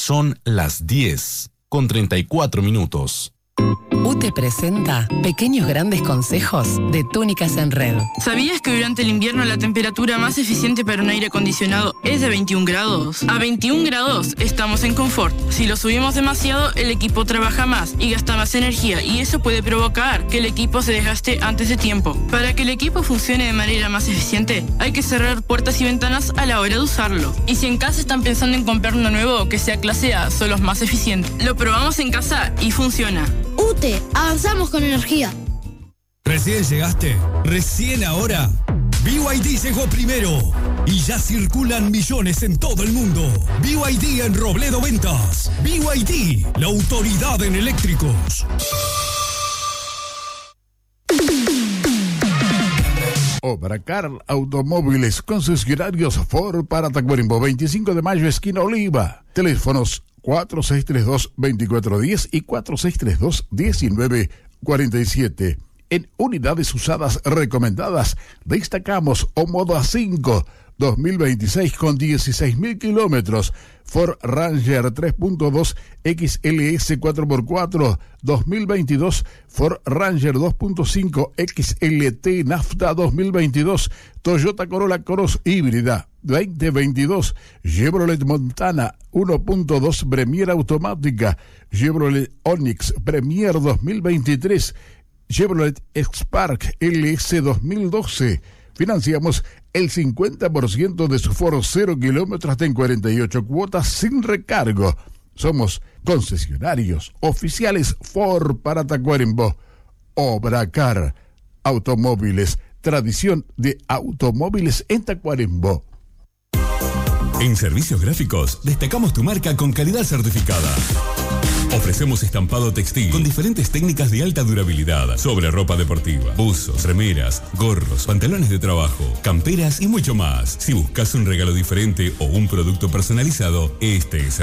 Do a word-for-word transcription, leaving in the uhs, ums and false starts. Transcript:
Son las diez con treinta y cuatro minutos. U T E presenta Pequeños Grandes Consejos de Túnicas en Red. ¿Sabías que durante el invierno la temperatura más eficiente para un aire acondicionado es de veintiún grados? A veintiún grados estamos en confort. Si lo subimos demasiado, el equipo trabaja más y gasta más energía, y eso puede provocar que el equipo se desgaste antes de tiempo. Para que el equipo funcione de manera más eficiente, hay que cerrar puertas y ventanas a la hora de usarlo. Y si en casa están pensando en comprar uno nuevo que sea clase A, son los más eficientes. Lo probamos en casa y funciona. U T E, avanzamos con energía. ¿Recién llegaste? ¿Recién ahora? B Y D llegó primero y ya circulan millones en todo el mundo. B Y D en Robledo Ventas. B Y D, la autoridad en eléctricos. Obracar Automóviles, concesionarios Ford para Tacuarembó, veinticinco de mayo, esquina Oliva. Teléfonos cuatro seis tres dos, dos cuatro uno cero y cuatro seis tres dos, uno nueve cuatro siete. En unidades usadas recomendadas, destacamos O Modo A cinco dos mil veintiséis con dieciséis mil kilómetros, Ford Ranger tres punto dos X L S cuatro por cuatro dos mil veintidós, Ford Ranger dos punto cinco X L T Nafta dos mil veintidós, Toyota Corolla Cross híbrida veinte veintidós, Chevrolet Montana uno punto dos Premier automática, Chevrolet Onix Premier dos mil veintitrés, Chevrolet Spark L S dos mil doce. Financiamos el cincuenta por ciento de su foro cero kilómetros hasta en cuarenta y ocho cuotas sin recargo. Somos concesionarios oficiales Ford para Tacuarembó. Obracar Automóviles, tradición de automóviles en Tacuarembó. En Servicios Gráficos destacamos tu marca con calidad certificada. Ofrecemos estampado textil con diferentes técnicas de alta durabilidad sobre ropa deportiva, buzos, remeras, gorros, pantalones de trabajo, camperas y mucho más. Si buscas un regalo diferente o un producto personalizado, este es el